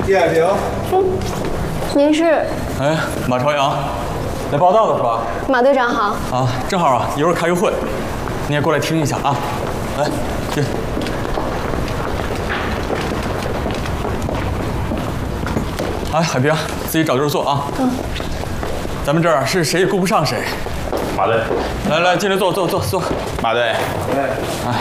叶海平。 您是？ 哎，马朝阳，来报道的是吧？ 马队长好。 啊，正好啊，一会儿开个会，你也过来听一下啊。来，进。哎，海平，自己找地儿坐啊。嗯。咱们这儿是谁也顾不上谁。 马队， 来，进来坐。 马队， 哎。